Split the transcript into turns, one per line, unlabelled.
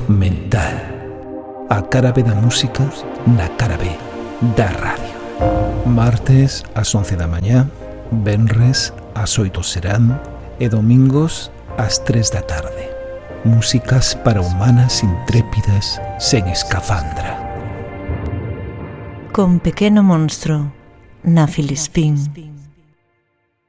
mental. A cara B da música na cara B da radio. Martes ás 11 da mañá, venres ás 8 serán e domingos ás 3 da tarde. Músicas para humanas intrépidas sen escafandra.
Con Pequeno Monstro na Filispín.